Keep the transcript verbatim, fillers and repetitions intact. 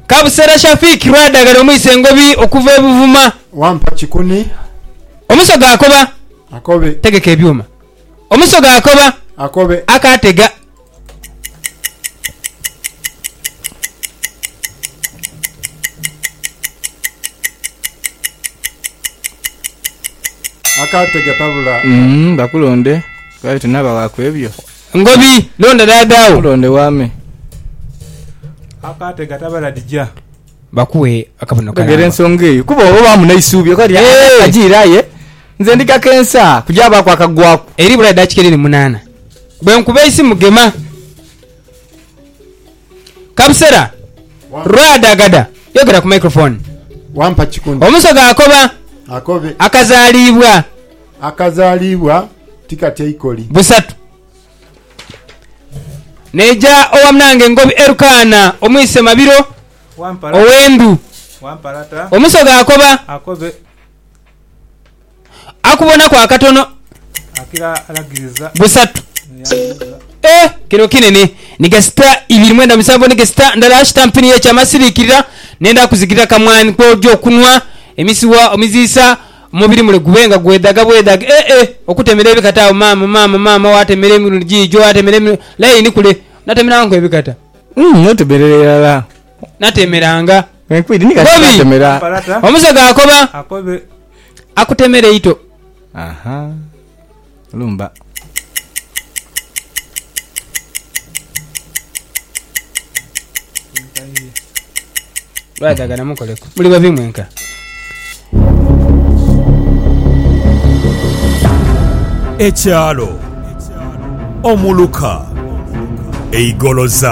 Kabusera Shafiki Rwadagala omuyise Ngobi okuva ebuvuma. Wampa Kikuni. Omusoga akoba. Akobe. Tegeka ebyuma. Omusoga akoba. Akobe. Akatega. Akatega tabula. Mm, bakulonde. Kale tunaba wakwebyo. Ngobi londa dadawo. Londe wame. Akatega tabala dijja. Bakuwe akabono kana. Bagere nsonge. Kuba oba munaisubyo kali ajiraye. Nze ndika kensa kujaba kwa kagwako. Eri bula dachikere ni munana. Bwe nkube isi mugema. Kabusera. Rwadagada. Yogera ku microphone. Wampa Kikuni. Omusoga akoba. Akobe. Akazalibwa. Akazalibwa tikati eikoli. Busatu. Neja owamnange Ngobi Erukana omuyise Mabiro. Wampala. Owendu. Wampalata. Omusoga akoba. Akobe. Akubona kwa katono. Akira alagiriza. Busatu. Eh, kino kinene nigasita ibiri mwenda musanvu nigasita ndala stampini ye chamasirikira nenda kuzikira kamwani kwojo kunwa emisiwa omizisa mubiri mule gubenga gwedaga bwedaga eh eh okutemera ebikata mama mama mama watemere mu jijo watemere line kule natemera ngo ebikata mm noteberera la natemeranga enkwidi nikatemera omusaga akoba akobe akutemere ito aha lumba Rwadagala mukoleko muli babi mwenka Ekyalo Omuluka Eigoloza